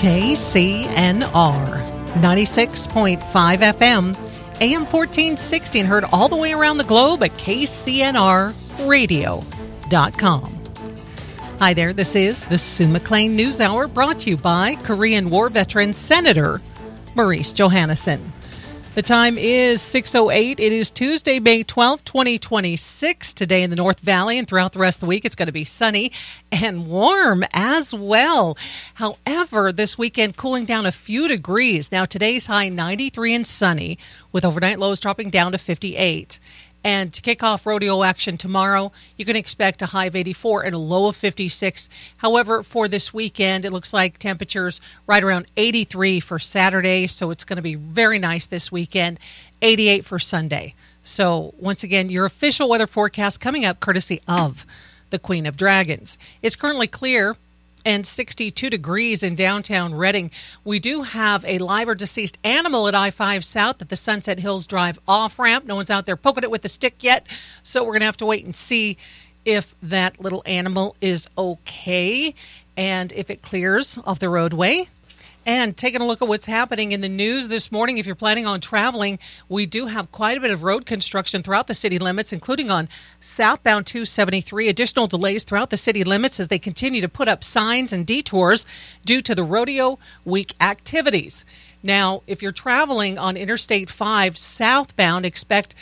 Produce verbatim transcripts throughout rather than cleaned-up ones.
K C N R, ninety-six point five F M, A M fourteen sixty, and heard all the way around the globe at K C N R radio dot com. Hi there, this is the Sue McLean News Hour, brought to you by Korean War veteran Senator Maurice Johannesson. The time is six oh eight. It is Tuesday, May twelfth, twenty twenty-six. Today in the North Valley and throughout the rest of the week, it's going to be sunny and warm as well. However, this weekend cooling down a few degrees. Now, today's high ninety-three and sunny, with overnight lows dropping down to fifty-eight. And to kick off rodeo action tomorrow, you can expect a high of eighty-four and a low of fifty-six. However, for this weekend, it looks like temperatures right around eighty-three for Saturday, so it's going to be very nice this weekend, eighty-eight for Sunday. So once again, your official weather forecast coming up courtesy of the Queen of Dragons. It's currently clear and sixty-two degrees in downtown Reading. We do have a live or deceased animal at I five South at the Sunset Hills Drive off-ramp. No one's out there poking it with a stick yet, so we're going to have to wait and see if that little animal is okay and if it clears off the roadway. And taking a look at what's happening in the news this morning, if you're planning on traveling, we do have quite a bit of road construction throughout the city limits, including on southbound two seventy-three. Additional delays throughout the city limits as they continue to put up signs and detours due to the rodeo week activities. Now, if you're traveling on Interstate five southbound, expect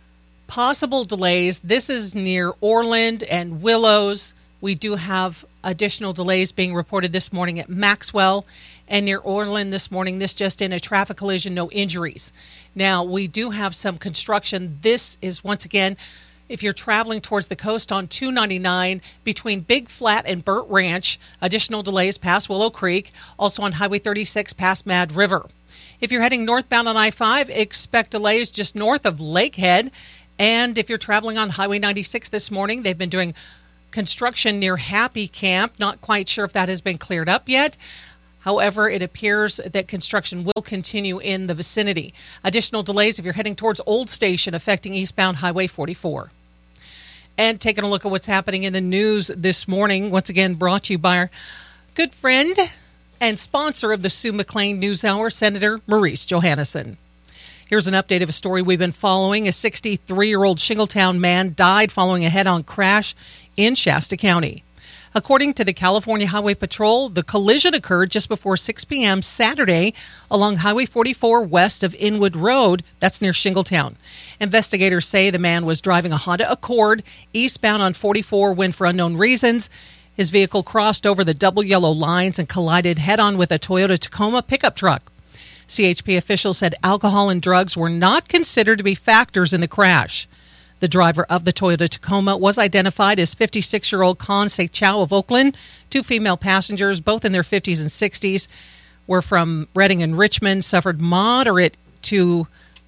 possible delays. This is near Orland and Willows. We do have additional delays being reported this morning at Maxwell and near Orland this morning. This just in, a traffic collision, no injuries. Now, we do have some construction. This is, once again, if you're traveling towards the coast on two ninety-nine between Big Flat and Burt Ranch, additional delays past Willow Creek, also on Highway thirty-six past Mad River. If you're heading northbound on I five, expect delays just north of Lakehead. And if you're traveling on Highway ninety-six this morning, they've been doing construction near Happy Camp. Not quite sure if that has been cleared up yet. However, it appears that construction will continue in the vicinity. Additional delays if you're heading towards Old Station, affecting eastbound Highway forty-four. And taking a look at what's happening in the news this morning, once again brought to you by our good friend and sponsor of the Sue McLean News Hour, Senator Maurice Johannesson. Here's an update of a story we've been following. A sixty-three-year-old Shingletown man died following a head-on crash in Shasta County. According to the California Highway Patrol, the collision occurred just before six p.m. Saturday along Highway forty-four west of Inwood Road. That's near Shingletown. Investigators say the man was driving a Honda Accord eastbound on forty-four when, for unknown reasons, his vehicle crossed over the double yellow lines and collided head-on with a Toyota Tacoma pickup truck. C H P officials said alcohol and drugs were not considered to be factors in the crash. The driver of the Toyota Tacoma was identified as fifty-six-year-old Con Se Chow of Oakland. Two female passengers, both in their fifties and sixties, were from Reading and Richmond, suffered moderate to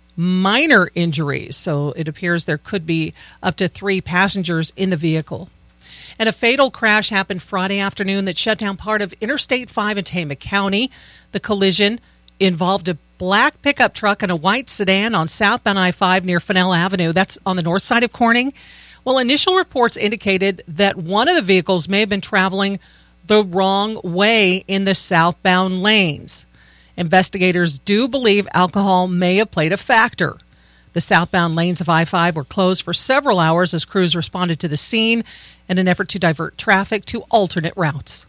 minor injuries. So it appears there could be up to three passengers in the vehicle. And a fatal crash happened Friday afternoon that shut down part of Interstate five in Tama County. The collision involved a black pickup truck and a white sedan on southbound I five near Fennell Avenue. That's on the north side of Corning. Well, initial reports indicated that one of the vehicles may have been traveling the wrong way in the southbound lanes. Investigators do believe alcohol may have played a factor. The southbound lanes of I five were closed for several hours as crews responded to the scene in an effort to divert traffic to alternate routes.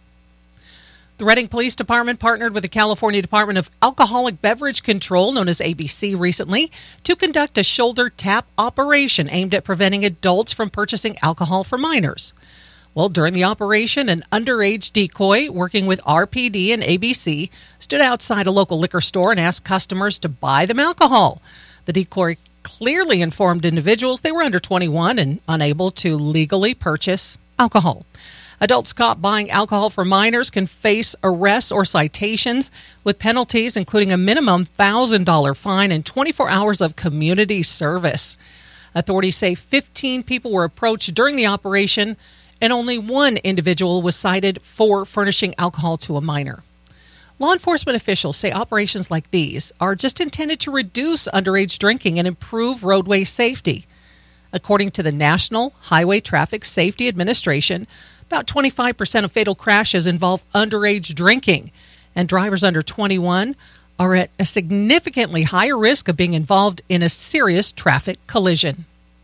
The Reading Police Department partnered with the California Department of Alcoholic Beverage Control, known as A B C, recently to conduct a shoulder tap operation aimed at preventing adults from purchasing alcohol for minors. Well, during the operation, an underage decoy working with R P D and A B C stood outside a local liquor store and asked customers to buy them alcohol. The decoy clearly informed individuals they were under twenty-one and unable to legally purchase alcohol. Adults caught buying alcohol for minors can face arrests or citations with penalties, including a minimum one thousand dollars fine and twenty-four hours of community service. Authorities say fifteen people were approached during the operation, and only one individual was cited for furnishing alcohol to a minor. Law enforcement officials say operations like these are just intended to reduce underage drinking and improve roadway safety. According to the National Highway Traffic Safety Administration, about twenty-five percent of fatal crashes involve underage drinking, and drivers under twenty-one are at a significantly higher risk of being involved in a serious traffic collision.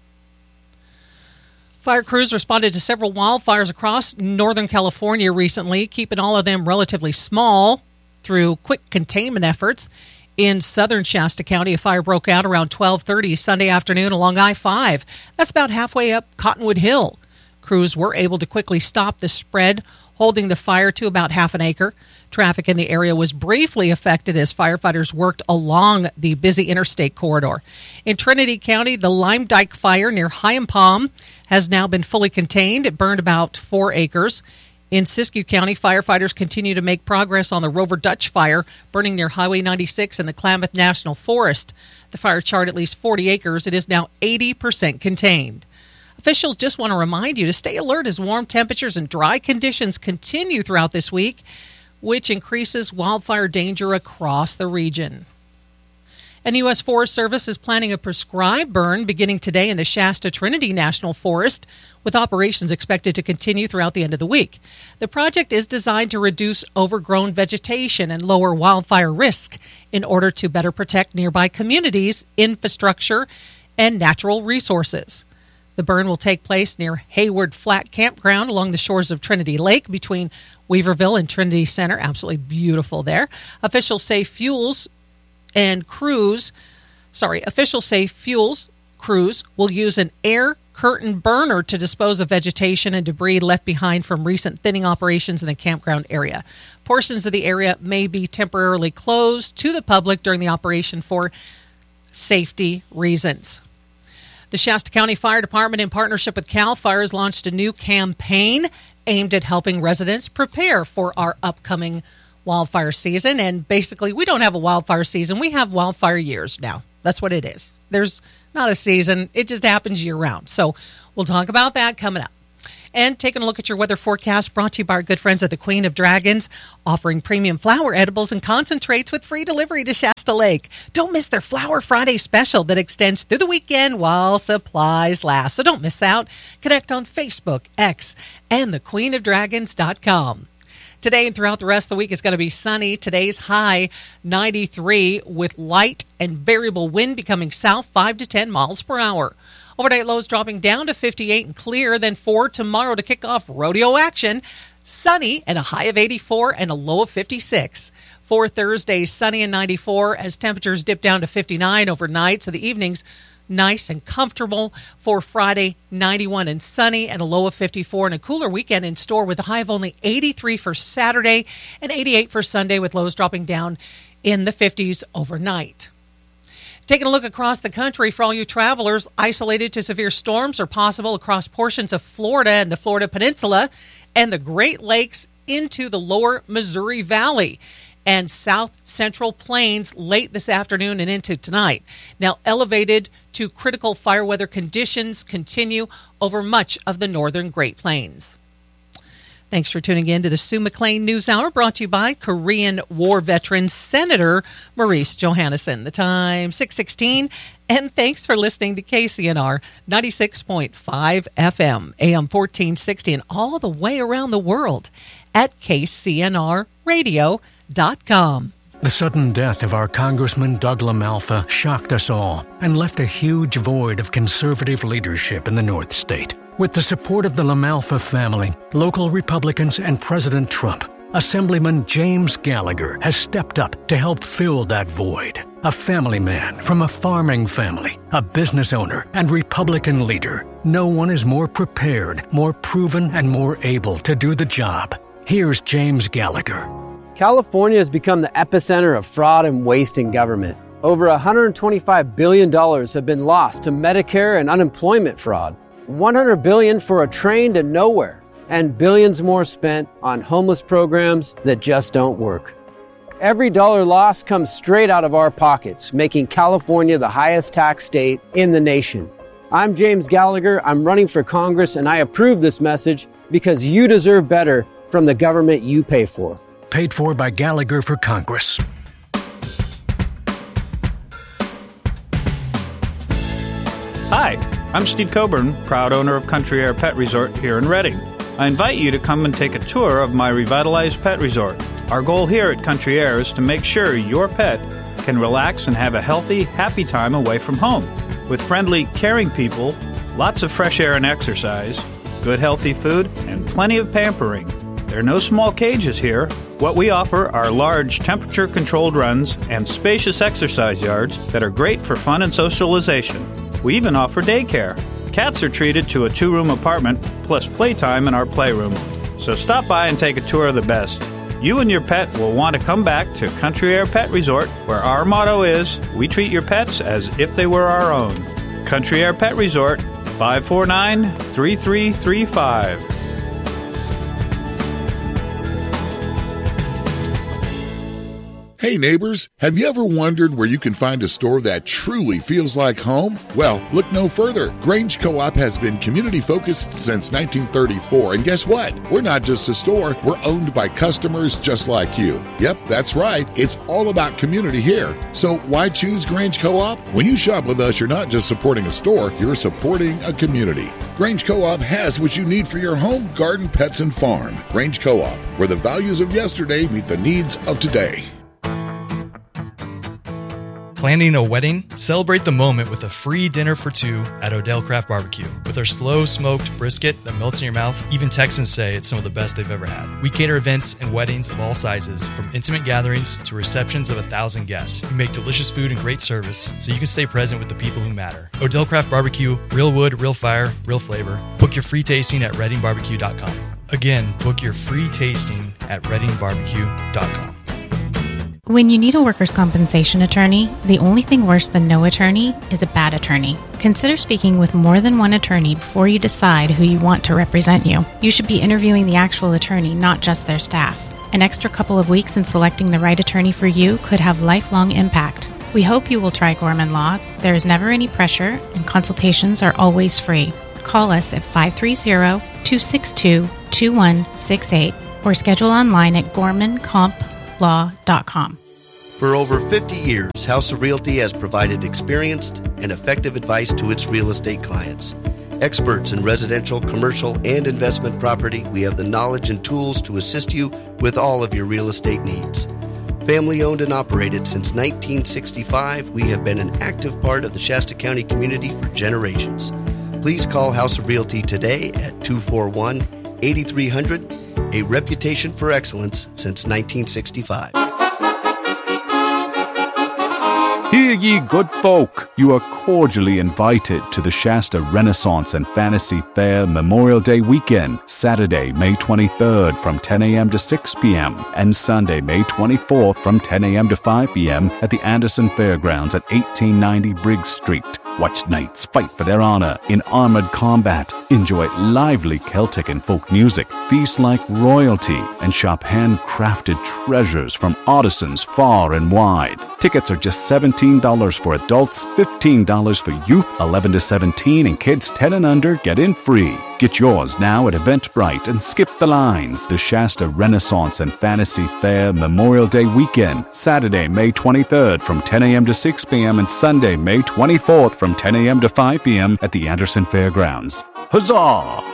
Fire crews responded to several wildfires across Northern California recently, keeping all of them relatively small through quick containment efforts. In southern Shasta County, a fire broke out around twelve thirty Sunday afternoon along I five. That's about halfway up Cottonwood Hill. Crews were able to quickly stop the spread, holding the fire to about half an acre. Traffic in the area was briefly affected as firefighters worked along the busy interstate corridor. In Trinity County, the Lime Dyke fire near Hyam Palm has now been fully contained. It burned about four acres. In Siskiyou County, firefighters continue to make progress on the Rover Dutch fire burning near Highway ninety-six in the Klamath National Forest. The fire charred at least forty acres. It is now eighty percent contained. Officials just want to remind you to stay alert as warm temperatures and dry conditions continue throughout this week, which increases wildfire danger across the region. And the U S Forest Service is planning a prescribed burn beginning today in the Shasta Trinity National Forest, with operations expected to continue throughout the end of the week. The project is designed to reduce overgrown vegetation and lower wildfire risk in order to better protect nearby communities, infrastructure, and natural resources. The burn will take place near Hayward Flat Campground along the shores of Trinity Lake between Weaverville and Trinity Center. Absolutely beautiful there. Officials say fuels and crews, sorry, officials say fuels crews will use an air curtain burner to dispose of vegetation and debris left behind from recent thinning operations in the campground area. Portions of the area may be temporarily closed to the public during the operation for safety reasons. The Shasta County Fire Department, in partnership with CAL FIRE, has launched a new campaign aimed at helping residents prepare for our upcoming wildfire season. And basically, we don't have a wildfire season. We have wildfire years now. That's what it is. There's not a season. It just happens year-round. So we'll talk about that coming up. And taking a look at your weather forecast, brought to you by our good friends at the Queen of Dragons, offering premium flower edibles and concentrates with free delivery to Shasta Lake. Don't miss their Flower Friday special that extends through the weekend while supplies last. So don't miss out. Connect on Facebook, X, and the queen of dragons dot com. Today and throughout the rest of the week is going to be sunny. Today's high ninety-three with light and variable wind becoming south five to ten miles per hour. Overnight lows dropping down to fifty-eight and clear. Then for tomorrow to kick off rodeo action. Sunny and a high of eighty-four and a low of fifty-six. For Thursday, sunny and ninety-four as temperatures dip down to fifty-nine overnight. So the evenings nice and comfortable. For Friday, ninety-one and sunny and a low of fifty-four, and a cooler weekend in store with a high of only eighty-three for Saturday and eighty-eight for Sunday, with lows dropping down in the fifties overnight. Taking a look across the country for all you travelers, isolated to severe storms are possible across portions of Florida and the Florida Peninsula and the Great Lakes into the lower Missouri Valley and south central plains late this afternoon and into tonight. Now elevated to critical fire weather conditions continue over much of the northern Great Plains. Thanks for tuning in to the Sue McLean News Hour, brought to you by Korean War veteran Senator Maurice Johannesson. The time, six sixteen, and thanks for listening to K C N R ninety-six point five F M, A M fourteen sixty, and all the way around the world at K C N R radio dot com. The sudden death of our Congressman Doug LaMalfa shocked us all and left a huge void of conservative leadership in the North State. With the support of the LaMalfa family, local Republicans, and President Trump, Assemblyman James Gallagher has stepped up to help fill that void. A family man from a farming family, a business owner, and Republican leader. No one is more prepared, more proven, and more able to do the job. Here's James Gallagher. California has become the epicenter of fraud and waste in government. Over one hundred twenty-five billion dollars have been lost to Medicare and unemployment fraud. one hundred billion dollars for a train to nowhere, and billions more spent on homeless programs that just don't work. Every dollar lost comes straight out of our pockets, making California the highest tax state in the nation. I'm James Gallagher. I'm running for Congress, and I approve this message because you deserve better from the government you pay for. Paid for by Gallagher for Congress. Hi, I'm Steve Coburn, proud owner of Country Air Pet Resort here in Redding. I invite you to come and take a tour of my revitalized pet resort. Our goal here at Country Air is to make sure your pet can relax and have a healthy, happy time away from home. With friendly, caring people, lots of fresh air and exercise, good healthy food, and plenty of pampering. There are no small cages here. What we offer are large temperature-controlled runs and spacious exercise yards that are great for fun and socialization. We even offer daycare. Cats are treated to a two-room apartment plus playtime in our playroom. So stop by and take a tour of the best. You and your pet will want to come back to Country Air Pet Resort, where our motto is, we treat your pets as if they were our own. Country Air Pet Resort, five four nine, three three three five. Hey neighbors, have you ever wondered where you can find a store that truly feels like home? Well, look no further. Grange Co-op has been community-focused since nineteen thirty-four, and guess what? We're not just a store, we're owned by customers just like you. Yep, that's right. It's all about community here. So why choose Grange Co-op? When you shop with us, you're not just supporting a store, you're supporting a community. Grange Co-op has what you need for your home, garden, pets, and farm. Grange Co-op, where the values of yesterday meet the needs of today. Planning a wedding? Celebrate the moment with a free dinner for two at Odell Craft Barbecue. With our slow smoked brisket that melts in your mouth, even Texans say it's some of the best they've ever had. We cater events and weddings of all sizes, from intimate gatherings to receptions of a thousand guests. We make delicious food and great service so you can stay present with the people who matter. Odell Craft Barbecue, real wood, real fire, real flavor. Book your free tasting at reading barbecue dot com. Again, book your free tasting at reading barbecue dot com. When you need a workers' compensation attorney, the only thing worse than no attorney is a bad attorney. Consider speaking with more than one attorney before you decide who you want to represent you. You should be interviewing the actual attorney, not just their staff. An extra couple of weeks in selecting the right attorney for you could have lifelong impact. We hope you will try Gorman Law. There is never any pressure, and consultations are always free. Call us at five three zero, two six two, two one six eight or schedule online at gorman comp law dot com. For over fifty years, House of Realty has provided experienced and effective advice to its real estate clients. Experts in residential, commercial, and investment property, we have the knowledge and tools to assist you with all of your real estate needs. Family owned and operated since nineteen sixty-five, we have been an active part of the Shasta County community for generations. Please call House of Realty today at two four one, eight three hundred, a reputation for excellence since nineteen sixty-five. Hear ye, good folk, you are cordially invited to the Shasta Renaissance and Fantasy Fair Memorial Day weekend, Saturday, May twenty-third from ten a.m. to six p.m. and Sunday, May twenty-fourth from ten a.m. to five p.m. at the Anderson Fairgrounds at eighteen ninety Briggs Street. Watch knights fight for their honor in armored combat, enjoy lively Celtic and folk music, feast like royalty, and shop handcrafted treasures from artisans far and wide. Tickets are just seventeen dollars for adults, fifteen dollars for youth, eleven to seventeen, and kids ten and under get in free. Get yours now at Eventbrite and skip the lines. The Shasta Renaissance and Fantasy Fair Memorial Day weekend, Saturday, May twenty-third from ten a.m. to six p.m. and Sunday, May twenty-fourth from ten a.m. to five p.m. at the Anderson Fairgrounds. Huzzah!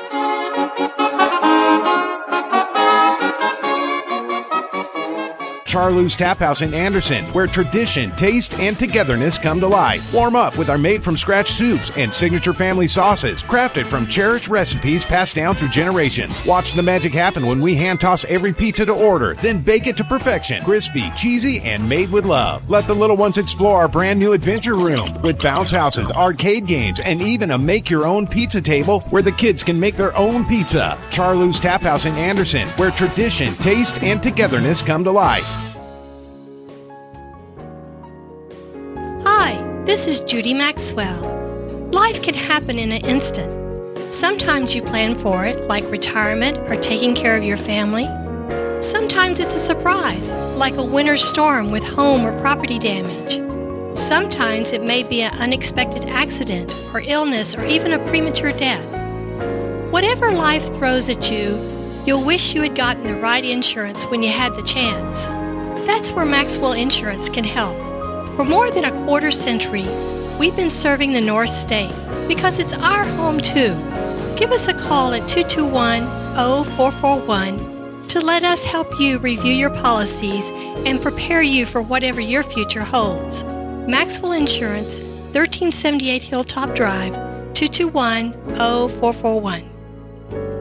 Charlou's Tap House in Anderson, where tradition, taste, and togetherness come to life. Warm up with our made-from-scratch soups and signature family sauces, crafted from cherished recipes passed down through generations. Watch the magic happen when we hand-toss every pizza to order, then bake it to perfection. Crispy, cheesy, and made with love. Let the little ones explore our brand-new adventure room with bounce houses, arcade games, and even a make-your-own pizza table where the kids can make their own pizza. Charlou's Tap House in Anderson, where tradition, taste, and togetherness come to life. This is Judy Maxwell. Life can happen in an instant. Sometimes you plan for it, like retirement or taking care of your family. Sometimes it's a surprise, like a winter storm with home or property damage. Sometimes it may be an unexpected accident or illness or even a premature death. Whatever life throws at you, you'll wish you had gotten the right insurance when you had the chance. That's where Maxwell Insurance can help. For more than a quarter century, we've been serving the North State because it's our home too. Give us a call at two two one, zero four four one to let us help you review your policies and prepare you for whatever your future holds. Maxwell Insurance, thirteen seventy-eight Hilltop Drive, two two one, zero four four one.